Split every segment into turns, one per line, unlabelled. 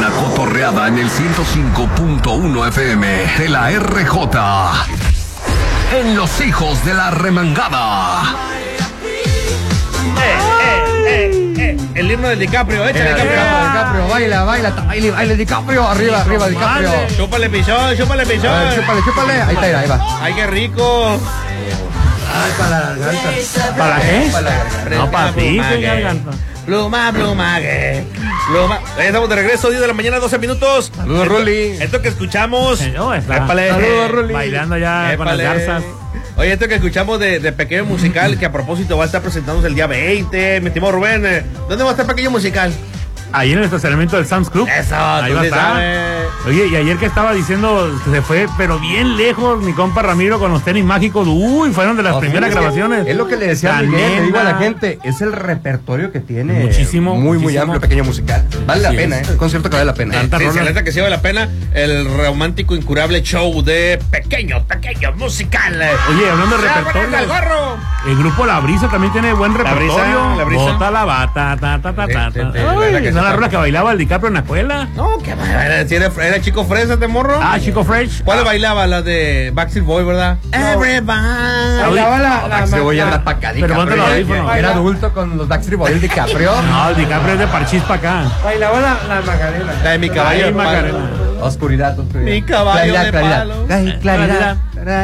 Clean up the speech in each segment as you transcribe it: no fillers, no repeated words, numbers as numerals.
buena cotorreada en el 105.1 FM de la RJ. En Los Hijos de la Remangada.
El himno de DiCaprio, échale
DiCaprio, baila DiCaprio, arriba DiCaprio.
Chúpale pichón.
Chúpale, ahí va.
Ay, qué rico.
Ay, para la garganta.
¿Para qué?
Para la garganta.
No, para ti, garganta.
Pluma. Estamos de regreso, 10 de la mañana, 12 minutos.
Saludos, Ruli.
Esto que escuchamos.
Saludos, Ruli.
Bailando ya con las garzas.
Oye, esto que escuchamos de Pequeño Musical, que a propósito va a estar presentándose el día 20. Mi estimado Rubén, ¿dónde va a estar Pequeño Musical?
Ahí en el estacionamiento del Sam's Club.
Eso,
ahí va a estar. Oye, y ayer que estaba diciendo que se fue, pero bien lejos, mi compa Ramiro con los tenis mágicos. Uy, fueron de las primeras grabaciones.
Es lo que le decía a Miguel, le digo a la gente, es el repertorio que tiene.
Muchísimo.
Muy amplio, Pequeño Musical. Vale la pena, el concierto que vale la pena.
Sí, la que sí vale la pena, el romántico incurable show de Pequeño Musical.
Oye, hablando de repertorio, el grupo La Brisa también tiene buen repertorio.
La Brisa.
Bota la bata, ¿no la rola que bailaba el DiCaprio en la escuela?
No, que era Chico Fresa, este morro.
Ah, Chico Fresh.
¿Cuál bailaba? La de Backstreet Boy, ¿verdad?
Everybody. Bailaba la Backstreet Boy anda pa' acá,
pero ponte los audífonos.
Era adulto con los Backstreet Boy, el DiCaprio.
No, el DiCaprio es de Parchís para acá.
Bailaba la Macarena.
La de mi caballo de palo.
Oscuridad.
Mi caballo de palo.
Claridad.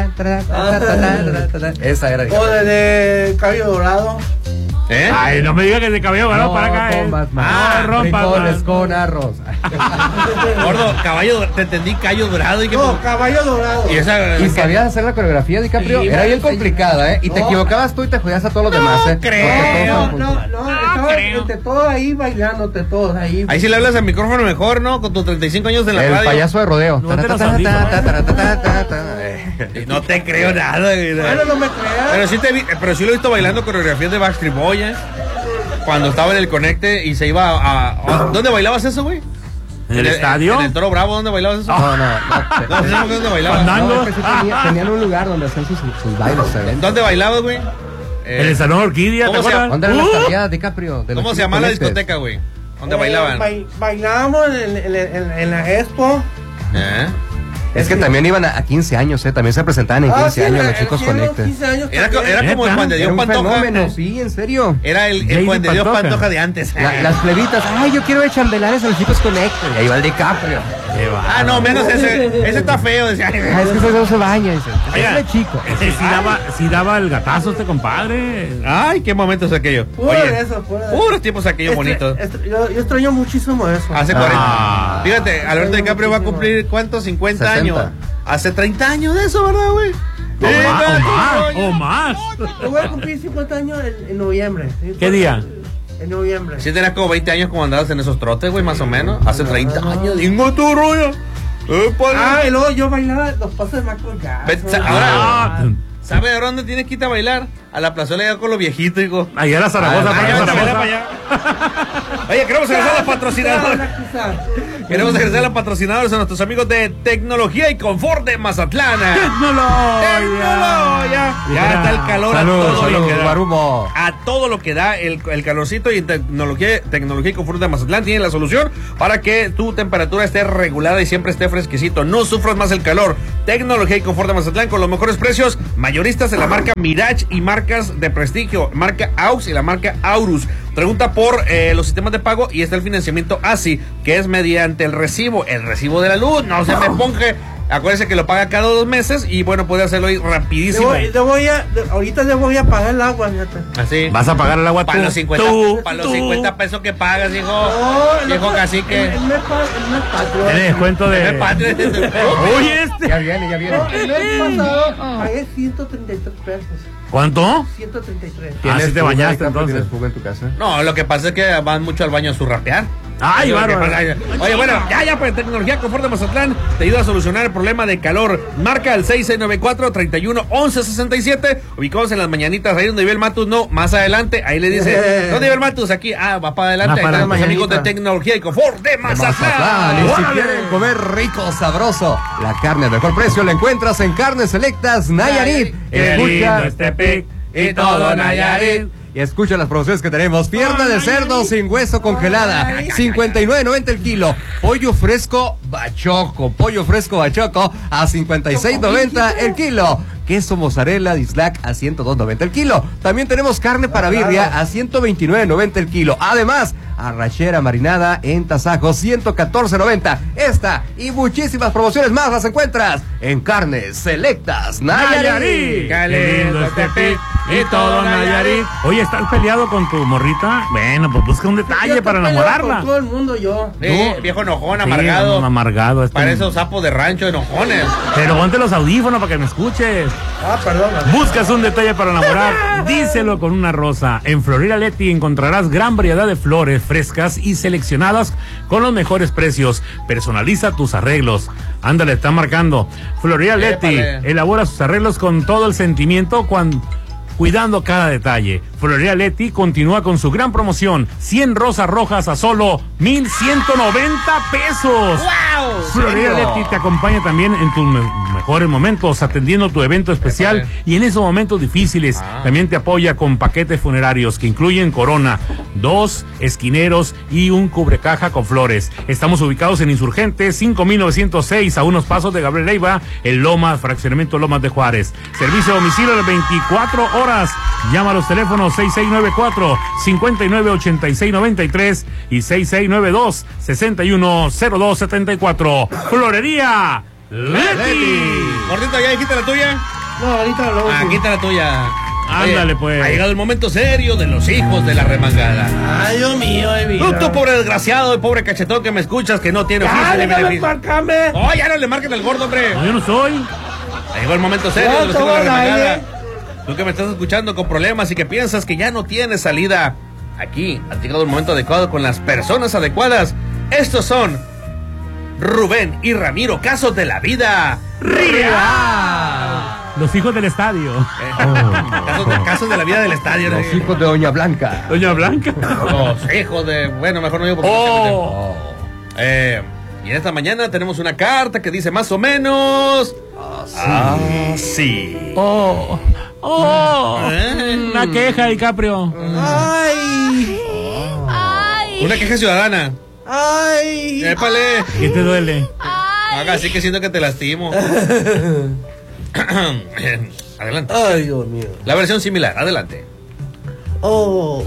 Esa era.
O de cabello dorado.
Ay, no me digas que de cabello dorado para acá.
Frijoles con arroz.
Gordo, caballo, te entendí, callo dorado.
No, caballo dorado.
Y sabías hacer la coreografía, DiCaprio. Era bien complicada, Y te equivocabas tú y te jodías a todos los demás,
creo.
Estaba entre todos ahí bailando, entre todos ahí.
Ahí sí le hablas al micrófono mejor, ¿no? Con tus 35 años en la radio.
El payaso de rodeo.
No te creo nada.
Bueno, no me creas.
Pero sí lo he visto bailando coreografías de Backstreet Boys, cuando estaba en el Conecte y se iba a ¿dónde bailabas eso, güey?
¿En el estadio?
¿En el Toro Bravo? ¿Dónde bailabas eso?
No,
¿dónde bailabas?
Tenían un lugar donde hacían sus bailes.
¿Dónde bailabas, güey?
En el Salón Orquídea, ¿te acuerdas?
¿Dónde era la estadía, DiCaprio?
¿Cómo se llama la discoteca, güey? ¿Dónde bailaban?
Bailábamos en la Expo.
Es que también iban a 15 años, También se presentaban en 15 años los chicos Conecte.
Era como el Juan de Dios Pantoja.
Fenómeno, sí, en serio.
Era el Juan de Dios Pantoja de antes.
Las plebitas, yo quiero ver chambelanes a los chicos Conecte. Y ahí va el DiCaprio.
No, menos ese está feo, decía.
Es que ese no se baña, dice.
Es chico. Sí daba el gatazo este compadre.
Ay, qué momentos aquellos. Puros tiempos aquellos bonitos.
Yo extraño muchísimo eso.
Hace 40. Fíjate, Alberto DiCaprio va a cumplir, ¿cuántos? 50 años. Hace 30 años de eso, ¿verdad, güey?
O más.
Yo voy a cumplir 50 años en noviembre.
¿Qué día?
En noviembre.
Sí, tenías como 20 años como andabas en esos trotes, güey, más o menos. Hace 30 años. Dingo tu rollo.
Y luego yo bailaba los pasos de Michael Jackson.
Ahora, ¿sabe de dónde tienes que ir a bailar? A la plazuela allá con los viejitos, hijo.
Allá a la Zaragoza,
Oye, queremos agradecer a los patrocinadores. Queremos agradecer a los patrocinadores, a nuestros amigos de Tecnología y Confort de Mazatlán. Tecnología. Ya está el calor.
Saludos,
a todo lo que da el calorcito, y en Tecnología y Confort de Mazatlán tiene la solución para que tu temperatura esté regulada y siempre esté fresquecito. No sufras más el calor. Tecnología y Confort de Mazatlán con los mejores precios. Mayoristas de la marca Mirage y marcas de prestigio, marca AUX y la marca Aurus. Pregunta por los sistemas de pago y está el financiamiento ASI, que es mediante el recibo de la luz. No se me ponje. Acuérdense que lo paga cada 2 meses y bueno, puede hacerlo ahí rapidísimo.
Ahorita le voy a pagar el agua, fíjate.
Así.
¿Vas a pagar el agua
para los 50 pesos que pagas, hijo? Viejo cacique.
Tiene descuento de...
Oye,
Ya viene.
El mes pasado pagué 133 pesos.
¿Cuánto?
133.
¿Si te bañaste entonces?
¿Tienes fuga en tu casa?
No, lo que pasa es que van mucho al baño a surrapear.
Ay, bárbaro.
Oye, bueno, ya pues Tecnología Confort de Mazatlán te ayuda a solucionar el problema de calor. Marca al 6694-311167. Ubicados en las mañanitas, ahí donde vive el Matus, no, más adelante, ahí le dice, ¿dónde vive el Matus? Aquí, va para adelante, ahí están los amigos de Tecnología y Confort de Mazatlán.
Y si quieren comer rico, sabroso, la carne al mejor precio la encuentras en Carnes Selectas Nayarit.
Escucha este pic y todo Nayarit.
Y escucha las promociones que tenemos. Pierna de cerdo sin hueso congelada, 59.90 el kilo. Pollo fresco bachoco a 56.90 el kilo. Queso mozzarella Dislac a 102.90 el kilo. También tenemos carne para birria a 129.90 el kilo. Además, arrachera marinada en tasajo 114.90. Esta y muchísimas promociones más las encuentras en Carnes Selectas Nayarit.
Qué lindo este pit y todo Nayarit. Oye, ¿estás peleado con tu morrita? Bueno, pues busca un detalle para enamorarla.
Con todo el mundo yo.
Sí, viejo enojón, amargado.
Sí, amargado.
Para esos sapos de rancho enojones.
Pero ponte los audífonos para que me escuches.
Perdón.
Buscas un detalle para enamorar, díselo con una rosa. En Florida Leti encontrarás gran variedad de flores frescas y seleccionadas con los mejores precios. Personaliza tus arreglos. Ándale, está marcando. Florida Leti elabora sus arreglos con todo el sentimiento cuidando cada detalle. Florida Leti continúa con su gran promoción. 100 rosas rojas a solo 1,190 pesos.
¡Wow!
Florida Leti te acompaña también en tus mejores momentos, atendiendo tu evento especial y en esos momentos difíciles. También te apoya con paquetes funerarios que incluyen corona, 2 esquineros y un cubrecaja con flores. Estamos ubicados en Insurgentes 5906, a unos pasos de Gabriel Leiva, en Lomas, fraccionamiento Lomas de Juárez. Servicio a domicilio de 24 horas. Llama a los teléfonos 6694-598693 y 6692-610274. Florería Leti.
Gordito, ¿ya dijiste la tuya?
No, ahorita lo
Aquí está la tuya.
Ándale, pues.
Ha llegado el momento serio de los hijos de la remangada.
Ay, Dios mío,
Tú, pobre desgraciado y pobre cachetón que me escuchas, que no tiene oficio ni beneficio.
Márcame.
Oh, ya no le marquen al gordo, hombre.
No, yo no soy.
Ha llegado el momento serio de los hijos de la remangada. Tú que me estás escuchando con problemas y que piensas que ya no tienes salida, aquí ha llegado el momento adecuado con las personas adecuadas. Estos son Rubén y Ramiro, casos de la vida real.
Los hijos del estadio.
Casos de la vida del estadio.
Los hijos de Doña Blanca.
Doña Blanca.
Los hijos de... Bueno, mejor no digo porque... y en esta mañana tenemos una carta que dice más o menos... sí.
Una queja, DiCaprio.
Ay.
Una queja ciudadana.
Ay.
Épale.
¿Qué te duele?
Haga así que siento que te lastimo. Adelante.
Ay, Dios mío.
La versión similar, adelante.
Oh.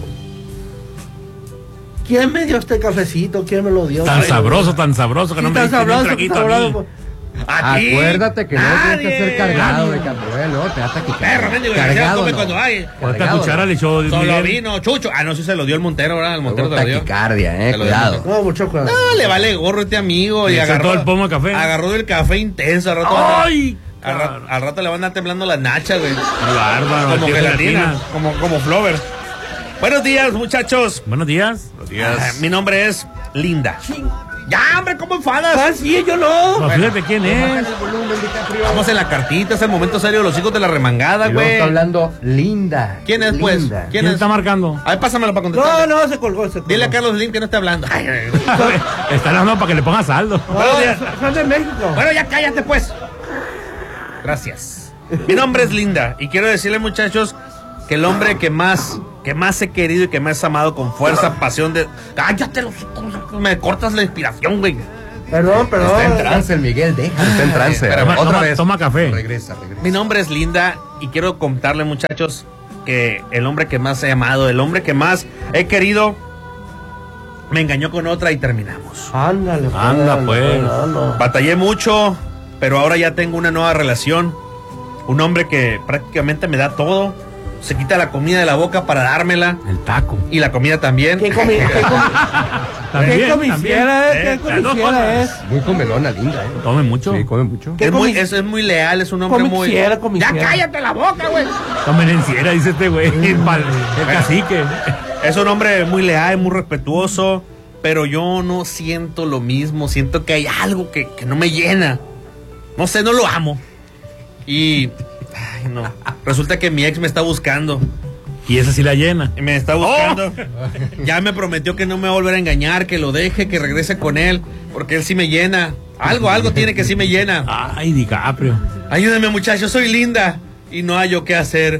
¿Quién me dio este cafecito? ¿Quién me lo dio?
Tan sabroso que no me diste un traguito a mí.
Acuérdate que no tienes que ser cargado de Campbell, ¿no? Te vas a quitar.
Perro, mendigo,
Cargado,
come
no.
cuando hay.
Esta cuchara le echó
Solo
Miguel.
vino, Chucho. Ah, no, sí se lo dio el Montero, ¿verdad? El Montero te lo dio.
Taquicardia,
Te lo dio
cuidado.
No, mucho cuidado.
No, le vale gorro este amigo. Y
Le
agarró
todo el pomo de café.
Agarró del café intenso. Al rato,
¡Ay!
al rato le van a andar temblando las nachas, güey.
Qué bárbaro.
Como
tío
gelatina, como Flover. Buenos días, muchachos.
Buenos días.
Mi nombre es Linda. Ya, hombre, ¿cómo enfadas?
Ah, sí, yo no.
No, fíjate quién es.
Vamos en la cartita, es el momento serio de los hijos de la remangada,
Y luego
güey.
está hablando Linda.
¿Quién es, pues?
Linda.
¿Quién
¿Quién
es?
está marcando?
A ver, pásamelo para contestar.
No, se colgó.
Dile a Carlos Slim que no esté hablando.
Está hablando para que le ponga saldo.
Buenos días.
Son de México.
Bueno, ya cállate, pues. Gracias. Mi nombre es Linda y quiero decirle, muchachos, que el hombre que más he querido y que más he amado con fuerza, pasión de... ¡Cállate! Me cortas la inspiración, güey.
Perdón.
Está en trance el Miguel, déjalo. Está en trance.
Espérame,
Otra vez.
Toma café.
Regresa.
Mi nombre es Linda y quiero contarle, muchachos, que el hombre que más he amado, el hombre que más he querido, me engañó con otra y terminamos.
Ándale,
Anda, pues.
Batallé mucho, pero ahora ya tengo una nueva relación. Un hombre que prácticamente me da todo. Se quita la comida de la boca para dármela.
El taco.
Y la comida también.
¿Qué comisiera es?
Muy comelona, Linda,
Come mucho.
Sí, come mucho.
Es muy leal, es un hombre muy...
Comisiera.
¡Ya cállate la boca, güey!
Come enciera, dice este güey. El cacique.
Es un hombre muy leal, muy respetuoso, pero yo no siento lo mismo. Siento que hay algo que no me llena. No sé, no lo amo. Y... Ay, no. Resulta que mi ex me está buscando.
Y esa sí la llena.
Me está buscando. Ya me prometió que no me va a volver a engañar, que lo deje, que regrese con él, porque él sí me llena. Algo tiene que sí me llena.
Ay, DiCaprio.
Ayúdame, muchachos, soy Linda y no hay yo qué hacer.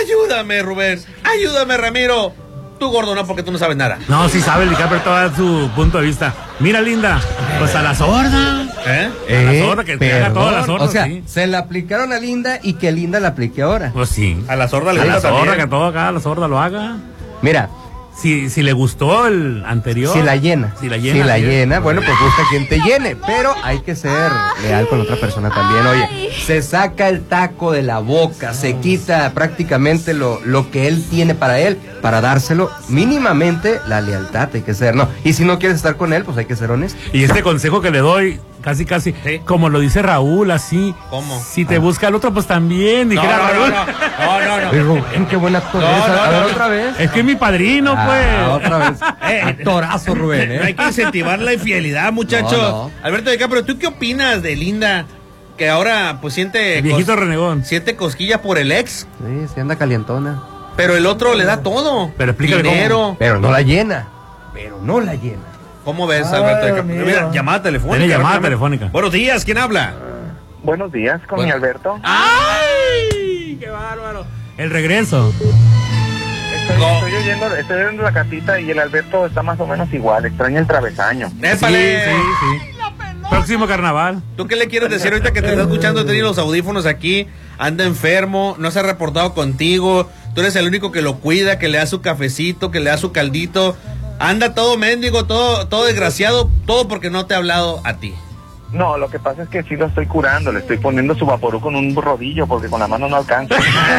Ayúdame, Rubén. Ayúdame, Ramiro. Tú, gordo, no, porque tú no sabes nada.
No, sí sabe el DiCaprio todo su punto de vista. Mira, linda, pues a la sorda. A la sorda, que haga todas las sordas.
O sea,
sí.
se la aplicaron a Linda y que Linda la aplique ahora.
Pues sí.
A la sorda le
A la
gusta
sorda,
también.
que todo acá, a la sorda lo haga.
Mira,
Si le gustó el anterior.
si la llena.
Si la llena. Sí.
Bueno, pues busca quien te llene. Pero hay que ser leal con otra persona también. Oye, se saca el taco de la boca, se quita prácticamente lo que él tiene para él, para dárselo. Mínimamente la lealtad hay que ser, ¿no? Y si no quieres estar con él, pues hay que ser honesto.
Y este consejo que le doy, casi,
Sí.
como lo dice Raúl, así.
¿Cómo?
Si te busca el otro, pues también. Dijera Raúl.
No.
Oye, Rubén, qué buen actor
No,
eres.
no,
A ver,
no.
otra vez.
Es que es mi padrino, pues.
Otra vez. Actorazo, Rubén,
No hay que incentivar la infidelidad, muchachos.
No.
Alberto DiCaprio, ¿tú qué opinas de Linda? Que ahora, pues, siente...
El viejito renegón.
Siente cosquillas por el ex,
Sí, se anda calientona.
pero el otro le da todo.
Pero explícale
dinero.
Pero no la llena.
¿Cómo ves,
Ay,
Alberto DiCaprio?
amigo.
Mira, llamada telefónica.
Tiene llamada
rápidamente.
telefónica.
Buenos días, ¿quién habla?
Buenos días, con mi Alberto.
¡Ay! ¡Qué bárbaro! El regreso.
Estoy oyendo la cartita y el Alberto está más o menos igual. Extraña el travesaño.
Épale.
Sí. Próximo carnaval.
¿Tú qué le quieres decir ahorita que te está escuchando? Tiene los audífonos aquí, anda enfermo, no se ha reportado contigo. Tú eres el único que lo cuida, que le da su cafecito, que le da su caldito. Anda todo mendigo, todo desgraciado, todo porque no te ha hablado a ti.
No, lo que pasa es que sí lo estoy curando. Le estoy poniendo su vaporú con un rodillo porque con la mano no alcanza.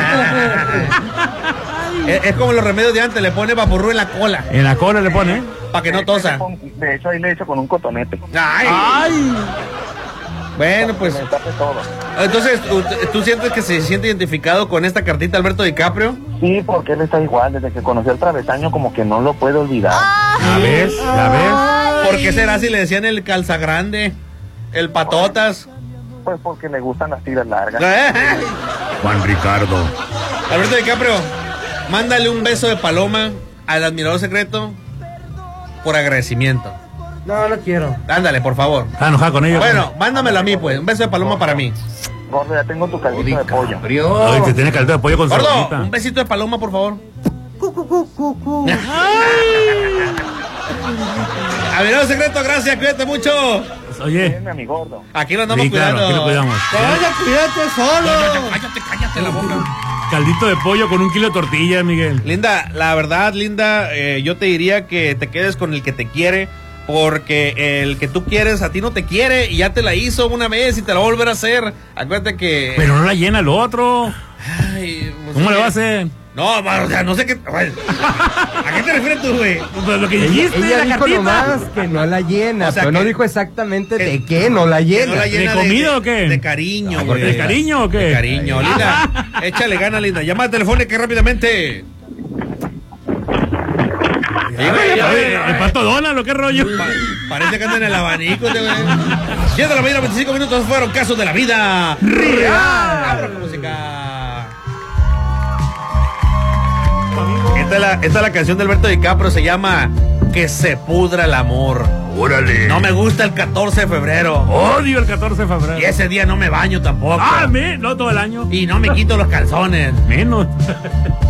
Es como los remedios de antes, le pone vaporru en la cola,
En la cola le pone.
para que no tosa.
De hecho, ahí le he hecho con un cotonete.
¡Ay! Bueno, pues,
Me tape todo.
entonces, ¿tú sientes que se siente identificado con esta cartita Alberto DiCaprio?
Sí, porque él está igual. Desde que conoció el travesaño, como que no lo puede olvidar.
¿La ves?
¿Por qué será si le decían el calza grande, el patotas?
Pues porque le gustan las tiras largas.
Juan Ricardo.
Alberto DiCaprio, mándale un beso de paloma al admirador secreto por agradecimiento.
No, no quiero.
Ándale, por favor.
Está enojado con ellos.
Bueno, mándamelo a mí, pues. Un beso de paloma para mí.
Gordo, ya tengo tu caldito de pollo.
Ay, que tiene caldo de pollo con
Gordo,
cebollita.
un besito de paloma, por favor. Admirador secreto, gracias, cuídate mucho.
Oye,
Bien, mi gordo.
Aquí lo andamos
sí, claro,
cuidando.
aquí lo cuidamos.
Vaya, cuídate solo.
Cállate la boca.
Caldito de pollo con 1 kilo de tortilla, Miguel.
Linda, la verdad, Linda, yo te diría que te quedes con el que te quiere, porque el que tú quieres a ti no te quiere y ya te la hizo una vez y te la va a volver a hacer. Acuérdate que...
Pero no la llena el otro.
Ay, pues,
¿Cómo
es
le va a
que-
hacer?
No, o sea, no sé qué... ¿A qué te refieres tú, güey?
Pues lo que dijiste,
Ella
la
dijo
cartita.
nomás que no la llena,
O sea,
pero no
que-
dijo exactamente
que-
de qué no la
Que
llena.
no la llena
¿De comida o qué?
De cariño,
Ah,
güey.
¿De cariño o qué?
De cariño. Linda, échale gana, Linda. Llamada telefónica rápidamente.
Oye, el pato Donald, ¿o qué rollo?
Parece que anda en el abanico, güey. 10 de la mañana, 25 minutos, fueron casos de la vida real. Abra con música. Esta es la canción de Alberto DiCaprio, se llama Que se pudra el amor.
Órale.
No me gusta el 14 de febrero.
Odio el 14 de febrero.
Y ese día no me baño tampoco.
No todo el año.
Y no me quito los calzones.
Menos.